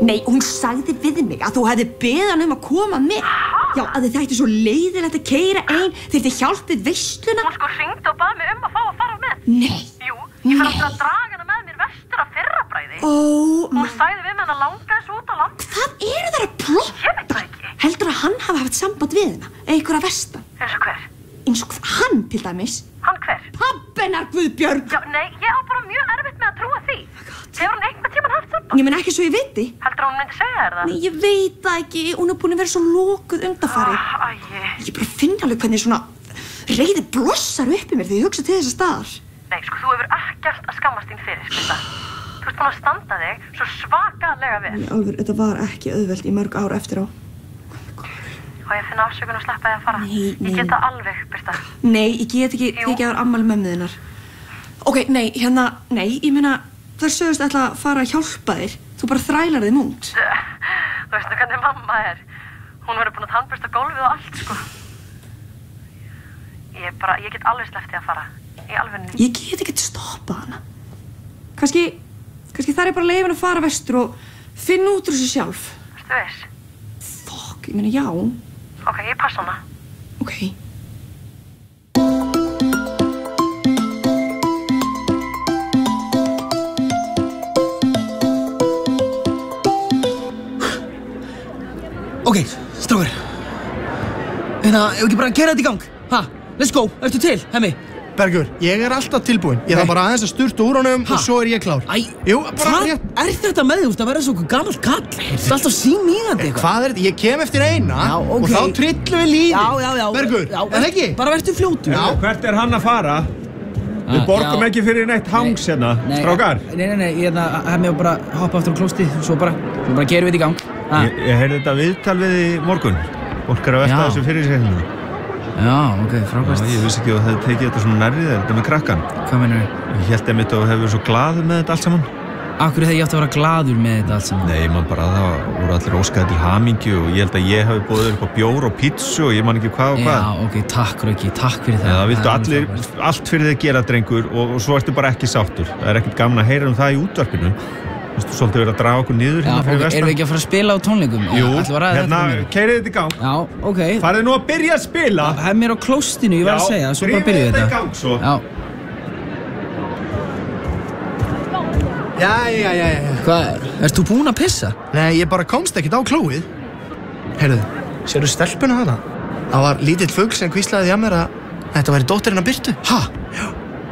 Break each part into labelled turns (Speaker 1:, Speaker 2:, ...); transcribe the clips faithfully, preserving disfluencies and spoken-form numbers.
Speaker 1: Nei, hún sagði við mig að þú hefði beðið hann um að koma með. Já, að þið þætti svo leiðilegt að keyra ein, þyrfti hjálp við veisluna.
Speaker 2: Hún sko hringdi og bað mig um að fá að fara með.
Speaker 1: Nei.
Speaker 2: Jú, ég fyrir aftur að draga hana með mér vestur af Fyrrabræði.
Speaker 1: Ó,
Speaker 2: Hún sagði við mig að langa þessu út á land.
Speaker 1: Hvað eru þær að plokka?
Speaker 2: Ég veit það ekki.
Speaker 1: Heldur að hann hafi haft samband við hana? Einhverja vestan?
Speaker 2: Eins og hver?
Speaker 1: Eins og hann til dæmis?
Speaker 2: Hann hver?
Speaker 1: Pabbennar Guðbjörg.
Speaker 2: Já, nei, ég á bara mjög erfitt með að trúa því. Hefur hann einhvern tímann haft samband?
Speaker 1: Ég menn ekki svo ég viti.
Speaker 2: Heldur hún myndi segja þér það?
Speaker 1: Nei, ég veit það ekki. Hún er búin að vera svo lokuð undanfarið.
Speaker 2: Ah, æi.
Speaker 1: Ég bara finn alveg hvernig svona reiði blossar upp í mér þegar ég hugsa til þessa staðar.
Speaker 2: Nei, sko, þú hefur ekkert að skammast þín fyrir, Birta. Þú ert búin að standa þig svo svakalega vel.
Speaker 1: Nei, alveg, þetta var ekki auðvelt í mörg ár eftir á.
Speaker 2: Og ég finna afsökun að sleppa þig að fara.
Speaker 1: Nei, nei.
Speaker 2: Ég get það alveg, Birta.
Speaker 1: Nei, ég get ekki tekið af afmæli mömmu þinnar. Ok, nei, hérna, nei, ég meina, þær sögust ætla að fara að hjálpa þér. Þú bara þrælar þeim út.
Speaker 2: Þú veist nú hvernig mamma er. Hún verður búin að tannbursta gólfið og allt, sko. Ég bara, ég get alveg sleppt þig að fara. Í alvörunni.
Speaker 1: Ég get ekki stoppað hana. Kannski, kannski þar er bara leifin að fara vestur og finna út úr þessu sjálf.
Speaker 2: Ertu viss?
Speaker 1: Fokk, ég meina já.
Speaker 2: Ok, ég passa hana.
Speaker 1: Ok.
Speaker 3: Ok, strákar. Hérna, ef ekki bara keyra þetta í gang. Ha, let's go. Ertu til, Hemmi?
Speaker 4: Bergur, ég er alltaf tilbúinn. Ég þarf bara aðeins að sturta úr honum og svo er ég klár.
Speaker 3: Æ,
Speaker 4: Jú, bara
Speaker 3: hvað
Speaker 4: rétt.
Speaker 3: er þetta með því? Þú veist að vera svo gamall kall. Þetta er alltaf símíðandi eitthvað.
Speaker 4: Hvað er þetta? Ég kem eftir eina
Speaker 3: Já, ok.
Speaker 4: og þá trillum við lífið.
Speaker 3: Já, já, já.
Speaker 4: Bergur,
Speaker 3: já,
Speaker 4: er það ekki?
Speaker 3: Bara vertu fljótur.
Speaker 4: Já.
Speaker 5: Hvert er hann að fara? Við borgum
Speaker 3: já.
Speaker 5: ekki fyrir neitt hangs hérna,
Speaker 3: Nei,
Speaker 5: strákar.
Speaker 3: Nei, nei, nei, ég er það, Hemmi var bara að hoppa aftur á klósti, svo bara, svo bara gerum við þetta í gang. Ha.
Speaker 5: Ég, ég heyrði þetta viðtal við í morgun. Fólk er að velta
Speaker 3: Já.
Speaker 5: þessu fyrir sig hérna.
Speaker 3: Já, ok, frábært.
Speaker 5: Já, ég vissi ekki að það hefði tekið þetta svona nærrið þér, þetta með krakkan.
Speaker 3: Hvað meinarðu?
Speaker 5: Ég held einmitt að þú hefur svo glaður með þetta allt saman.
Speaker 3: Akkur hefði ég átt að vera glaður með þetta allt saman?
Speaker 5: Nei, man bara að það voru allir óskaði til hamingju og ég held að ég hafi boðið upp á bjór og pítsu og ég man ekki hvað og hvað.
Speaker 3: Já, ok, takk Rauki, takk fyrir það.
Speaker 5: Já, það viltu
Speaker 3: er
Speaker 5: allir,
Speaker 3: frábært.
Speaker 5: allt fyrir þig gera, drengur, og, og svo ertu bara ekki sáttur. Það er ekkert gaman að heyra um það í útvarpinu. Þú veist, svolítið verið að draga okkur niður
Speaker 3: Já,
Speaker 5: hérna
Speaker 3: ok,
Speaker 5: fyrir vestan.
Speaker 3: erum við ekki að fara að spila á tónleikum?
Speaker 5: Jú,
Speaker 3: Ætlum við að ræða
Speaker 5: hérna,
Speaker 3: þetta fyrir
Speaker 5: keyrið þetta í gang.
Speaker 3: Já, ok.
Speaker 5: Farið nú að byrja að spila.
Speaker 3: Hemmi er á klóstinu, ég var að segja, svo bara
Speaker 5: drífið
Speaker 3: byrjuðu
Speaker 5: þetta í
Speaker 3: þetta.
Speaker 5: gang svo.
Speaker 3: Já,
Speaker 4: Já, já, já, já.
Speaker 3: hvað, ert þú búinn að pissa?
Speaker 4: Nei, ég bara komst ekkert á klóið. Heyrðu, sérðu stelpuna hana? Það var lítill fugl sem hvíslaði því að mér að þetta væri dóttirinn að Birtu.
Speaker 3: Ha? Já.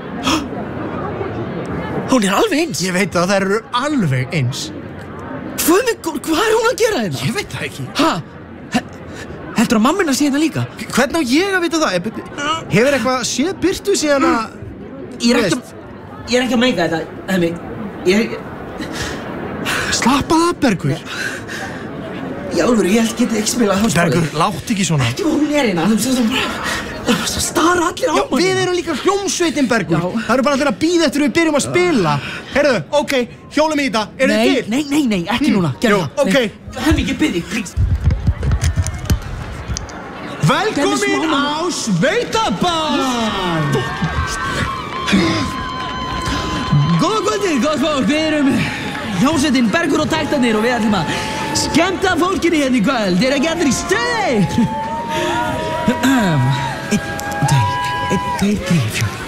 Speaker 3: Hún er alveg eins?
Speaker 4: Ég veit að það eru alveg eins.
Speaker 3: Hvað, með, hvað er hún að gera þetta?
Speaker 4: Ég veit það ekki.
Speaker 3: Ha? He- Heldur að mammina sé þetta líka?
Speaker 4: Hvernig á ég að vita það? Hefur eitthvað séð Birtu síðan að...
Speaker 3: Ég er ekki að, ég er ekki að meika þetta, Hemmi. Ég er ekki...
Speaker 4: Slappa það, Bergur.
Speaker 3: Í alvöru, ég held getið ekki spilað hálsbólið.
Speaker 4: Bergur, látt ekki svona.
Speaker 3: Ekki hvað hún er hérna, þú veist það bara... Það stara allir á
Speaker 4: Já,
Speaker 3: manni.
Speaker 4: við erum líka hljómsveitin, Bergur.
Speaker 3: Já.
Speaker 4: Það eru bara allir að bíða eftir við byrjum að spila. Heyrðu, ok, hjólum í þetta. Eru þið
Speaker 3: Nei,
Speaker 4: til?
Speaker 3: nei, nei, nei, ekki núna, gerðu
Speaker 4: Jú,
Speaker 3: það.
Speaker 4: ok.
Speaker 3: Nei. Hemmi, ég byrði, please.
Speaker 4: Velkomin á Sveitaball!
Speaker 3: Góða kvöldið, góð fólk, við erum hljómsveitin Bergur og Taktarnir og við ætlum að skemmta fólkinu hérna í kvöld. Þeir eru ekki allir í stuði. Einn, tveir, einn, tveir, þrír, fjórir.